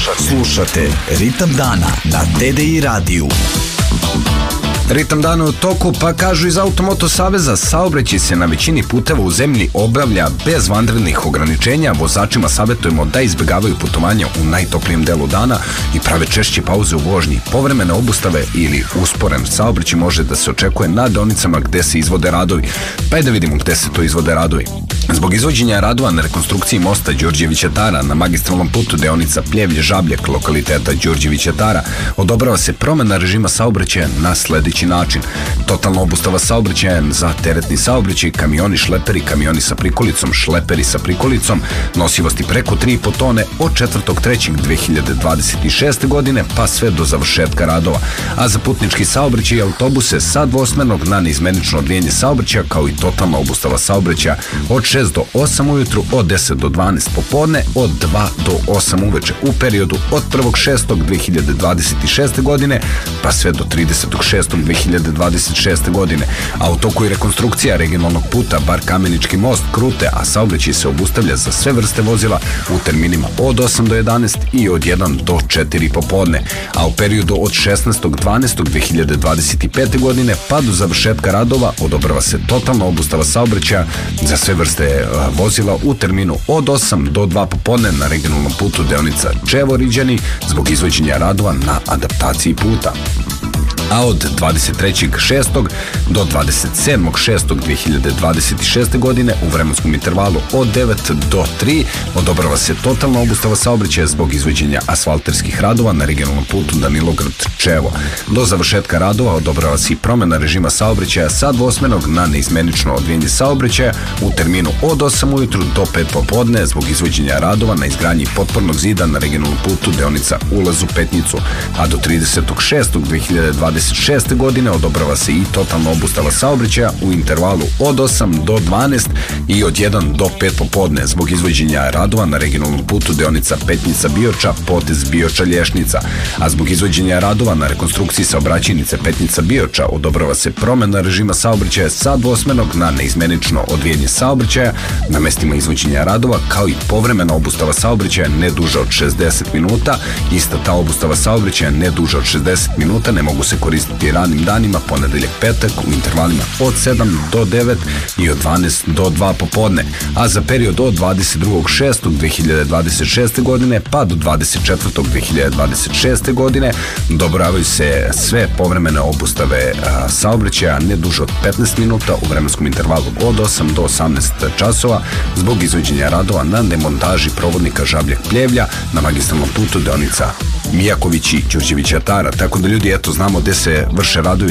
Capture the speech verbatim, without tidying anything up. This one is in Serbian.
Slušate Ritam dana na D D I radiju. Ritam dana u toku, pa kažu iz Automoto saveza, saobraćaj se na većini puteva u zemlji obavlja bez vanrednih ograničenja. Vozačima savjetujemo da izbjegavaju putovanja u najtoplijem delu dana i prave češće pauze u vožnji. Povremene obustave ili usporen saobraćaj može da se očekuje na deonicama gde se izvode radovi. Pa je da vidimo gde se to izvode radovi. Zbog izvođenja radova na rekonstrukciji mosta Đurđevića Tara na magistralnom putu deonica Pljevlje-Žabljak lokaliteta Đurđevića Tara odobrava se promena režima saobraćaja na sledeći način. Totalna obustava saobraćaja za teretni saobraćaj, kamioni šleperi, kamioni sa prikolicom, šleperi sa prikolicom, nosivosti preko tri i po tone od četvrtog trećeg dve hiljade dvadeset šeste. godine pa sve do završetka radova. A za putnički saobraćaj i autobuse sa dvosmernog na neizmenično odvijanje saobraćaja kao i totalna obustava saobraćaja od šest do osam ujutru, od deset do dvanaest popodne, od dva do osam uveče u periodu od prvog šestog dve hiljade dvadeset šeste. godine pa sve do tridesetog šestog dve hiljade dvadeset šeste. godine. A u toku je rekonstrukcija regionalnog puta Bar Kamenički most Krute, a saobraćaj se obustavlja za sve vrste vozila u terminima od osam do jedanaest i od jedan do četiri popodne. A u periodu od šesnaestog dvanaestog dve hiljade dvadeset pete. godine pa do završetka radova odobrava se totalna obustava saobraćaja za sve vrste vozila u terminu od osam do dva popodne na regionalnom putu deonica Čevo-Riđani zbog izvođenja radova na adaptaciji puta. A od dvadeset trećeg šestog do dvadeset sedmog šestog dve hiljade dvadeset šeste. godine u vremenskom intervalu od devet do tri odobrava se totalna obustava saobraćaja zbog izvođenja asfalterskih radova na regionalnom putu Danilograd-Čevo. Do završetka radova odobrava se i promena režima saobraćaja sa dvosmernog na neizmenično odvijanje saobraćaja u terminu od osam ujutru do pet popodne zbog izvođenja radova na izgradnji potpornog zida na regionalnom putu deonica Ulaz u Petnicu. A do tridesetog šestog dve hiljade dvadeset šeste. godine odobrava se i totalna obustava saobraćaja u intervalu od osam do dvanaest i od jedan do pet popodne zbog izvođenja radova na regionalnom putu deonica Petnica-Bioča, potez Bioča-Lješnica. A zbog izvođenja radova na rekonstrukciji saobraćajnice Petnica-Bioča odobrava se promena režima saobraćaja sa dvosmernog na neizmenično odvijanje saobraćaja na mestima izvođenja radova kao i povremena obustava saobraćaja ne duža od šezdeset minuta. Ista ta obustava saobraćaja ne duža od šezdeset minuta ne mogu se koristiti radnim danima ponedeljak petak u intervalima od sedam do devet i od dvanaest do dva popodne, a za period od dvadeset drugog šestog dve hiljade dvadeset šeste. godine pa do dvadeset četvrtog dve hiljade dvadeset šeste. godine odobravaju se sve povremene obustave a, saobraćaja ne duže od petnaest minuta u vremenskom intervalu od osam do osamnaest časova zbog izvođenja radova na demontaži provodnika Žabljak-Pljevlja na magistralnom putu deonica Mijakovići Đurđevića Tara, tako da ljudi eto znamo gde se vrše radovi